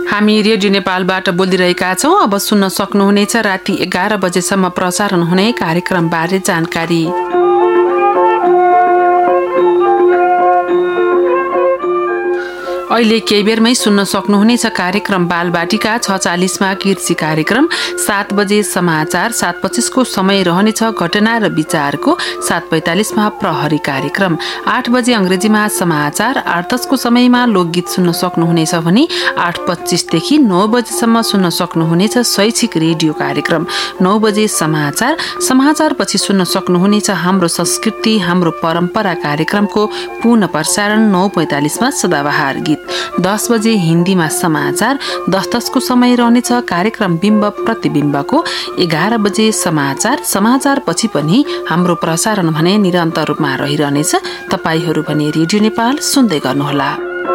हामी रेडियो नेपालबाट बोलिरहेका छौं। अब सुन्न सक्नुहुनेछ राति 11 बजेसम्म प्रसारण हुने कार्यक्रमबारे जानकारी। अहिले केही बेरमै सुन्न सक्नुहुनेछ कार्यक्रम बालबाटिका। 6:40 मा कृषि कार्यक्रम, 7 बजे समाचार, 7:25 को समय रहनेछ घटना र विचारको, 7:45 मा प्रहरी कार्यक्रम, 8 बजे अंग्रेजीमा समाचार, 8:10 को समयमा लोकगीत सुन्न सक्नुहुनेछ भने 8:25 देखि 9 बजेसम्म सुन्न सक्नुहुनेछ शैक्षिक रेडियो कार्यक्रम। 9 बजे समाचार, समाचारपछि सुन्न सक्नुहुनेछ हाम्रो संस्कृति हाम्रो परम्परा कार्यक्रमको पुनः प्रसारण। 9:45 मा सदाबहार गीत। 10 बजे हिन्दीमा समाचार, 10:10 को समय रहनेछ कार्यक्रम बिम्ब प्रतिबिम्बको। 11 बजे समाचार, समाचार पछि पनि हाम्रो प्रसारण भने निरन्तर रूपमा रहिरहनेछ। तपाईहरू भने रेडियो नेपाल सुन्दै गर्नुहोला।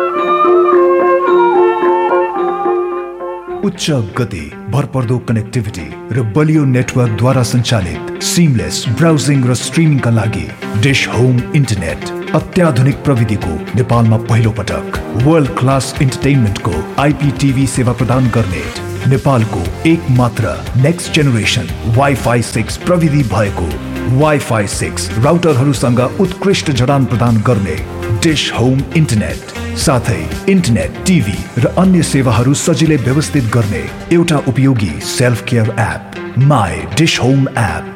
उच्च गति, भरपर्दो कनेक्टिभिटी र बलियो नेटवर्कद्वारा सञ्चालित सिमलेस ब्राउजिङ र स्ट्रिमिङका लागि डिश होम इन्टरनेट अत्याधुनिक प्रविधिको नेपालमा पहिलो पटक वर्ल्ड क्लास इन्टरटेनमेन्टको IPTV सेवा प्रदान गर्ने नेपालको एक मात्र नेक्स्ट जेनेरेसन वाइफाई 6 प्रविधि भएको वाइफाई 6 राउटरहरूसँग उत्कृष्ट जडान प्रदान गर्ने डिश होम इन्टरनेट, साथै इन्टरनेट, टिभी र अन्य सेवाहरू सजिलै व्यवस्थित गर्ने एउटा उपयोगी self care app my dish home app.